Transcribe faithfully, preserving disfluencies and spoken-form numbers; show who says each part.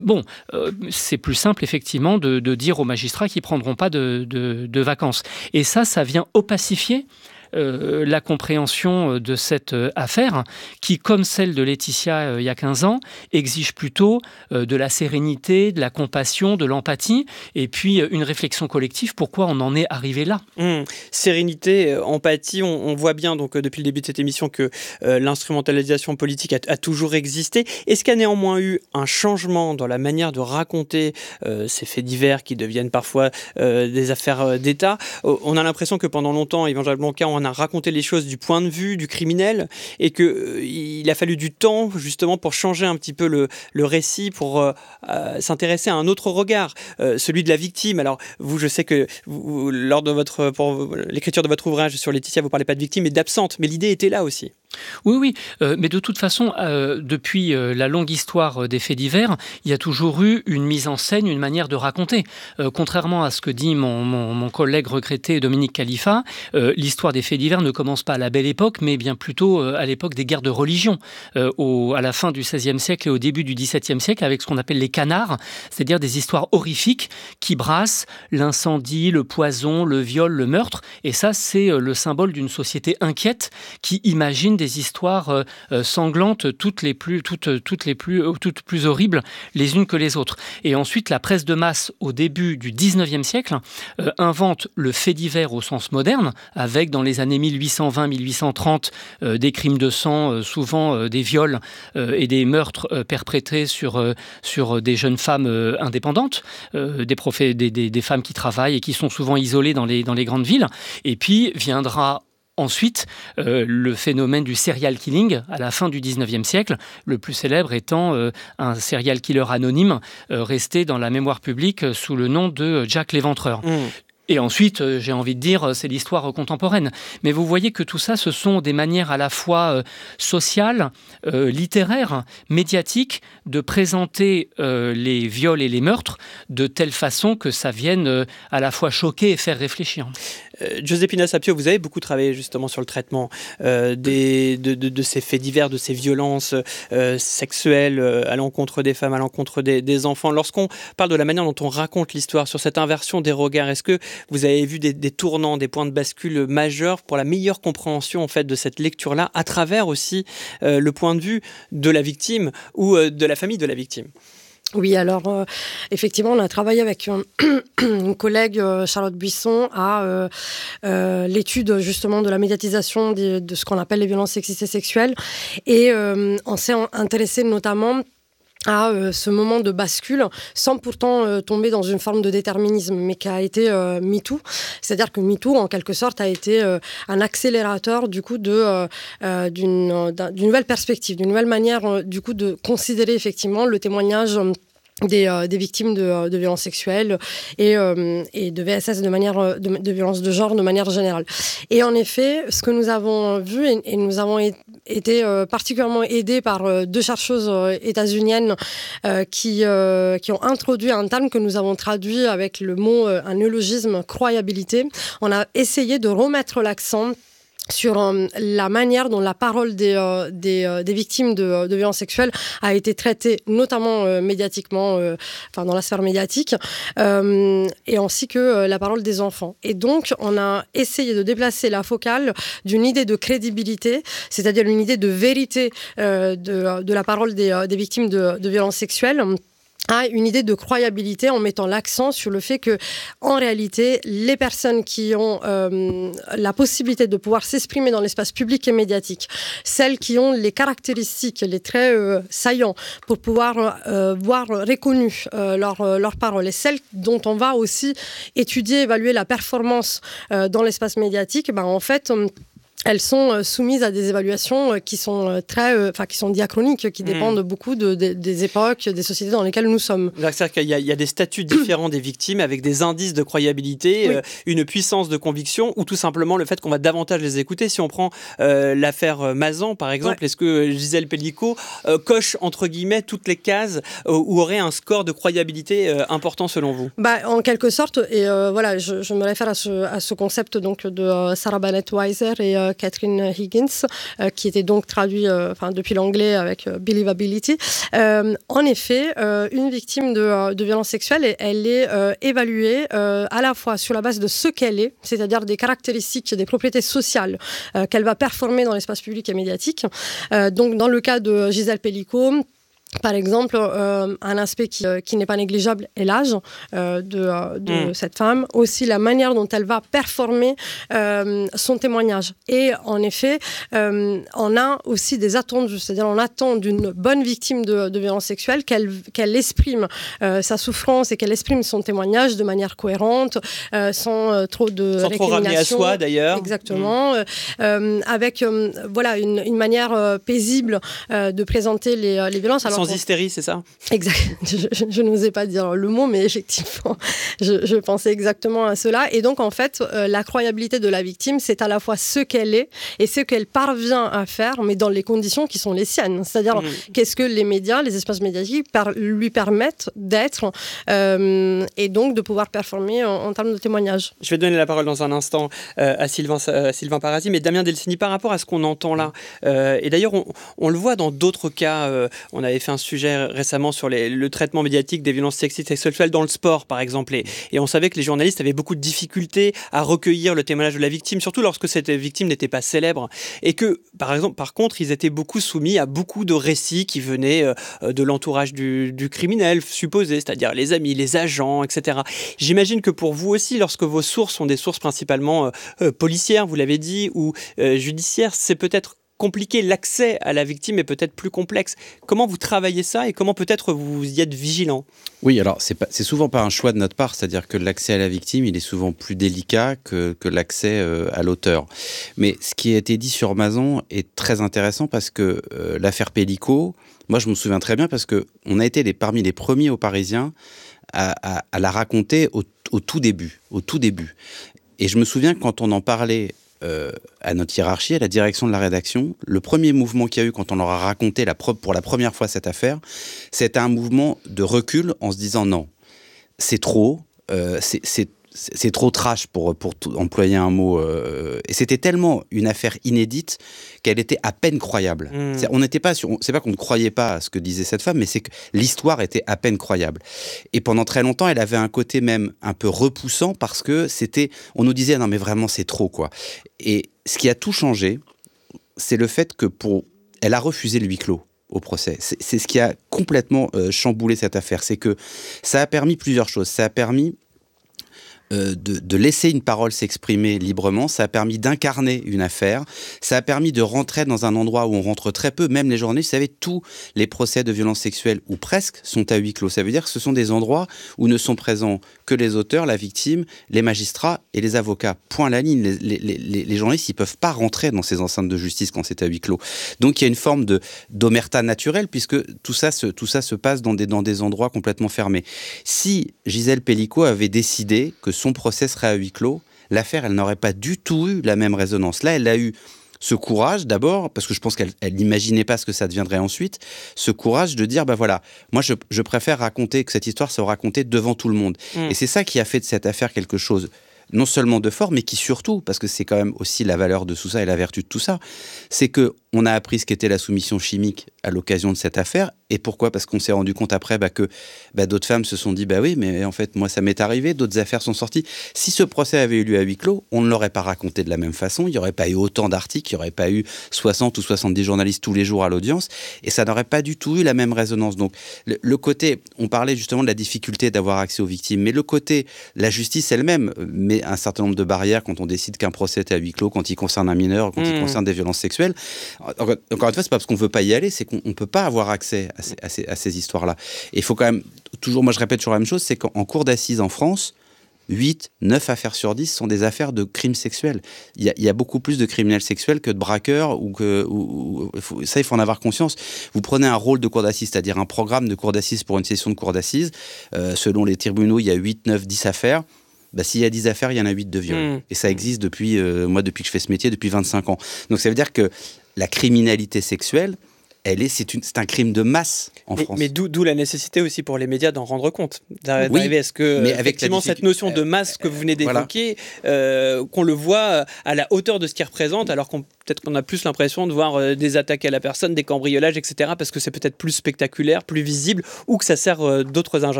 Speaker 1: Bon, euh, c'est plus simple effectivement de, de dire aux magistrats qu'ils ne prendront pas de, de, de vacances. Et ça, ça vient opacifier Euh, la compréhension de cette euh, affaire qui, comme celle de Laetitia euh, il y a quinze ans, exige plutôt euh, de la sérénité, de la compassion, de l'empathie et puis euh, une réflexion collective. Pourquoi on en est arrivé là ?
Speaker 2: Mmh. Sérénité, euh, empathie, on, on voit bien donc, euh, depuis le début de cette émission que euh, l'instrumentalisation politique a, a toujours existé. Est-ce qu'il y a néanmoins eu un changement dans la manière de raconter euh, ces faits divers qui deviennent parfois euh, des affaires d'État ? On a l'impression que pendant longtemps, Yvan Jacques Blanquer, on a raconté les choses du point de vue du criminel et qu'il euh, a fallu du temps justement pour changer un petit peu le, le récit, pour euh, euh, s'intéresser à un autre regard, euh, celui de la victime. Alors vous, je sais que vous, lors de votre, pour l'écriture de votre ouvrage sur Laetitia, vous ne parlez pas de victime mais d'absente, mais l'idée était là aussi.
Speaker 1: Oui, oui, euh, mais de toute façon, euh, depuis euh, la longue histoire des faits divers, il y a toujours eu une mise en scène, une manière de raconter. Euh, contrairement à ce que dit mon, mon, mon collègue regretté Dominique Khalifa, euh, l'histoire des faits divers ne commence pas à la Belle Époque, mais bien plutôt euh, à l'époque des guerres de religion, euh, au, à la fin du seizième siècle et au début du dix-septième siècle, avec ce qu'on appelle les canards, c'est-à-dire des histoires horrifiques qui brassent l'incendie, le poison, le viol, le meurtre. Et ça, c'est euh, le symbole d'une société inquiète qui imagine des histoires euh, sanglantes, toutes les plus, toutes, toutes les plus, toutes plus horribles les unes que les autres. Et ensuite, la presse de masse, au début du dix-neuvième siècle, euh, invente le fait divers au sens moderne, avec dans les années mille huit cent vingt mille huit cent trente euh, des crimes de sang, euh, souvent euh, des viols euh, et des meurtres euh, perpétrés sur, euh, sur des jeunes femmes euh, indépendantes, euh, des, profé- des, des, des femmes qui travaillent et qui sont souvent isolées dans les, dans les grandes villes. Et puis viendra ensuite, euh, le phénomène du serial killing à la fin du dix-neuvième siècle, le plus célèbre étant euh, un serial killer anonyme euh, resté dans la mémoire publique euh, sous le nom de Jack l'Éventreur. Mmh. Et ensuite, euh, j'ai envie de dire, c'est l'histoire contemporaine. Mais vous voyez que tout ça, ce sont des manières à la fois euh, sociales, euh, littéraires, médiatiques, de présenter euh, les viols et les meurtres de telle façon que ça vienne euh, à la fois choquer et faire réfléchir.
Speaker 2: Euh, Giuseppina Sapio, vous avez beaucoup travaillé justement sur le traitement euh, des, de, de, de ces faits divers, de ces violences euh, sexuelles euh, à l'encontre des femmes, à l'encontre des, des enfants. Lorsqu'on parle de la manière dont on raconte l'histoire, sur cette inversion des regards, est-ce que vous avez vu des, des tournants, des points de bascule majeurs pour la meilleure compréhension en fait, de cette lecture-là, à travers aussi euh, le point de vue de la victime ou euh, de la famille de la victime ?
Speaker 3: Oui, alors euh, effectivement, on a travaillé avec euh, une collègue, euh, Charlotte Buisson, à euh, euh, l'étude justement de la médiatisation de, de ce qu'on appelle les violences sexistes et sexuelles. Et euh, on s'est intéressé notamment à euh, ce moment de bascule, sans pourtant euh, tomber dans une forme de déterminisme, mais qui a été euh, MeToo. C'est-à-dire que MeToo, en quelque sorte, a été euh, un accélérateur du coup de euh, euh, d'une, d'une nouvelle perspective, d'une nouvelle manière euh, du coup de considérer effectivement le témoignage euh, Des, euh, des victimes de, de violences sexuelles et, euh, et de V S S de manière de, de violences de genre de manière générale. Et en effet, ce que nous avons vu et, et nous avons é- été euh, particulièrement aidés par euh, deux chercheuses euh, états-uniennes euh, qui euh, qui ont introduit un terme que nous avons traduit avec le mot euh, un néologisme croyabilité. On a essayé de remettre l'accent sur euh, la manière dont la parole des, euh, des, euh, des victimes de, de violences sexuelles a été traitée, notamment euh, médiatiquement, euh, enfin dans la sphère médiatique, euh, et ainsi que euh, la parole des enfants. Et donc, on a essayé de déplacer la focale d'une idée de crédibilité, c'est-à-dire une idée de vérité euh, de, de la parole des, des victimes de, de violences sexuelles, à une idée de croyabilité en mettant l'accent sur le fait que, en réalité, les personnes qui ont euh, la possibilité de pouvoir s'exprimer dans l'espace public et médiatique, celles qui ont les caractéristiques, les traits euh, saillants pour pouvoir euh, voir reconnues euh, leurs leur paroles, et celles dont on va aussi étudier, évaluer la performance euh, dans l'espace médiatique, ben, en fait... Euh, elles sont soumises à des évaluations qui sont très, enfin qui sont diachroniques, qui dépendent mmh. beaucoup de, de, des époques, des sociétés dans lesquelles nous sommes.
Speaker 2: C'est-à-dire qu'il y a, il y a des statuts différents des victimes avec des indices de croyabilité, oui. euh, une puissance de conviction, ou tout simplement le fait qu'on va davantage les écouter. Si on prend euh, l'affaire Mazan, par exemple, ouais. est-ce que Gisèle Pellico euh, coche entre guillemets toutes les cases euh, ou aurait un score de croyabilité euh, important selon vous ?
Speaker 3: Bah, en quelque sorte, et euh, voilà, je, je me réfère à ce, à ce concept donc de euh, Sarah Bennett Weiser et euh, euh, Catherine Higgins, euh, qui était donc traduit euh, depuis l'anglais avec euh, Believability. Euh, en effet, euh, une victime de, de violence sexuelle, elle est euh, évaluée euh, à la fois sur la base de ce qu'elle est, c'est-à-dire des caractéristiques, des propriétés sociales euh, qu'elle va performer dans l'espace public et médiatique. Euh, donc, dans le cas de Gisèle Pelicot, par exemple, euh, un aspect qui, euh, qui n'est pas négligeable est l'âge euh, de, euh, de mmh. cette femme. Aussi, la manière dont elle va performer euh, son témoignage. Et en effet, euh, on a aussi des attentes, c'est-à-dire on attend d'une bonne victime de, de violence sexuelle qu'elle, qu'elle exprime euh, sa souffrance et qu'elle exprime son témoignage de manière cohérente, euh, sans euh, trop de
Speaker 2: sans trop ramener à soi, d'ailleurs.
Speaker 3: Exactement. Mmh. Euh, avec euh, voilà, une, une manière euh, paisible euh, de présenter les, les violences. Alors,
Speaker 2: sans hystérie, c'est ça ?
Speaker 3: Exact. Je, je, je n'osais pas dire le mot, mais effectivement, je, je pensais exactement à cela. Et donc, en fait, euh, la croyabilité de la victime, c'est à la fois ce qu'elle est et ce qu'elle parvient à faire, mais dans les conditions qui sont les siennes. C'est-à-dire, mmh. qu'est-ce que les médias, les espaces médiatiques par, lui permettent d'être euh, et donc de pouvoir performer en, en termes de témoignage.
Speaker 2: Je vais donner la parole dans un instant euh, à Sylvain, euh, Sylvain Parasi, mais Damien Delcini, par rapport à ce qu'on entend là, euh, et d'ailleurs, on, on le voit dans d'autres cas, euh, on avait fait un sujet récemment sur les, le traitement médiatique des violences sexistes et sexuelles dans le sport, par exemple. Et, et on savait que les journalistes avaient beaucoup de difficultés à recueillir le témoignage de la victime, surtout lorsque cette victime n'était pas célèbre. Et que, par exemple, par contre, ils étaient beaucoup soumis à beaucoup de récits qui venaient euh, de l'entourage du, du criminel supposé, c'est-à-dire les amis, les agents, et cetera. J'imagine que pour vous aussi, lorsque vos sources sont des sources principalement euh, euh, policières, vous l'avez dit, ou euh, judiciaires, c'est peut-être compliqué, l'accès à la victime est peut-être plus complexe. Comment vous travaillez ça et comment peut-être vous y êtes vigilant ?
Speaker 4: Oui, alors c'est, pas, c'est souvent pas un choix de notre part, c'est-à-dire que l'accès à la victime, il est souvent plus délicat que, que l'accès euh, à l'auteur. Mais ce qui a été dit sur Mazan est très intéressant parce que euh, l'affaire Pelicot, moi je me souviens très bien parce qu'on a été les, parmi les premiers aux Parisiens à, à, à la raconter au, au tout début, au tout début. Et je me souviens quand on en parlait Euh, à notre hiérarchie, à la direction de la rédaction, le premier mouvement qu'il y a eu quand on leur a raconté la pro- pour la première fois cette affaire, c'était un mouvement de recul en se disant non, c'est trop, euh, c'est, c'est, c'est trop trash pour, pour t- employer un mot. Euh, et c'était tellement une affaire inédite qu'elle était à peine croyable. Mmh. C'est, on n'était pas sur, on, c'est pas qu'on ne croyait pas à ce que disait cette femme, mais c'est que l'histoire était à peine croyable. Et pendant très longtemps, elle avait un côté même un peu repoussant parce que c'était, on nous disait non mais vraiment c'est trop quoi. Et ce qui a tout changé, c'est le fait que pour, elle a refusé le huis clos au procès. C'est, c'est ce qui a complètement euh, chamboulé cette affaire. C'est que ça a permis plusieurs choses. Ça a permis Euh, de, de laisser une parole s'exprimer librement, ça a permis d'incarner une affaire, ça a permis de rentrer dans un endroit où on rentre très peu, même les journalistes, vous savez, tous les procès de violences sexuelles, ou presque, sont à huis clos. Ça veut dire que ce sont des endroits où ne sont présents que les auteurs, la victime, les magistrats et les avocats. Point à la ligne, les, les, les, les journalistes, ils ne peuvent pas rentrer dans ces enceintes de justice quand c'est à huis clos. Donc il y a une forme de, d'omerta naturelle, puisque tout ça se, tout ça se passe dans des, dans des endroits complètement fermés. Si Gisèle Pelicot avait décidé que son procès serait à huis clos, l'affaire, elle n'aurait pas du tout eu la même résonance. Là, elle a eu ce courage, d'abord, parce que je pense qu'elle n'imaginait pas ce que ça deviendrait ensuite, ce courage de dire, ben voilà, moi, je, je préfère raconter, que cette histoire soit racontée devant tout le monde. Mmh. Et c'est ça qui a fait de cette affaire quelque chose, non seulement de fort, mais qui surtout, parce que c'est quand même aussi la valeur de tout ça et la vertu de tout ça, c'est qu'on a appris ce qu'était la soumission chimique à l'occasion de cette affaire. Et pourquoi ? Parce qu'on s'est rendu compte après bah, que bah, d'autres femmes se sont dit bah oui, mais en fait, moi, ça m'est arrivé, d'autres affaires sont sorties. Si ce procès avait eu lieu à huis clos, on ne l'aurait pas raconté de la même façon. Il n'y aurait pas eu autant d'articles, il n'y aurait pas eu soixante ou soixante-dix journalistes tous les jours à l'audience. Et ça n'aurait pas du tout eu la même résonance. Donc, le, le côté, on parlait justement de la difficulté d'avoir accès aux victimes, mais le côté, la justice elle-même met un certain nombre de barrières quand on décide qu'un procès est à huis clos, quand il concerne un mineur, quand mmh. il concerne des violences sexuelles. Encore une fois, c'est pas parce qu'on ne veut pas y aller, c'est qu'on ne peut pas avoir accès à ces, à ces, à ces histoires-là. Et il faut quand même, toujours, moi je répète toujours la même chose, c'est qu'en cour d'assises en France, huit, neuf affaires sur dix sont des affaires de crimes sexuels. Il y a, il y a beaucoup plus de criminels sexuels que de braqueurs. Ou que, ou, ou, ça, il faut en avoir conscience. Vous prenez un rôle de cour d'assises, c'est-à-dire un programme de cour d'assises pour une session de cour d'assises. Euh, selon les tribunaux, il y a huit, neuf, dix affaires. Bah, s'il y a dix affaires, il y en a huit de viol. Mmh. Et ça existe depuis, euh, moi, depuis que je fais ce métier, depuis vingt-cinq ans. Donc ça veut dire que la criminalité sexuelle, elle est, c'est, une, c'est un crime de masse en
Speaker 2: mais,
Speaker 4: France.
Speaker 2: Mais d'où, d'où la nécessité aussi pour les médias d'en rendre compte, d'arriver
Speaker 4: oui,
Speaker 2: à ce que
Speaker 4: mais
Speaker 2: effectivement
Speaker 4: avec
Speaker 2: cette notion de masse que vous venez d'évoquer, voilà. euh, qu'on le voit à la hauteur de ce qu'il représente, alors qu'on peut-être qu'on a plus l'impression de voir euh, des attaques à la personne, des cambriolages, et cetera, parce que c'est peut-être plus spectaculaire, plus visible, ou que ça sert euh, d'autres ingérences.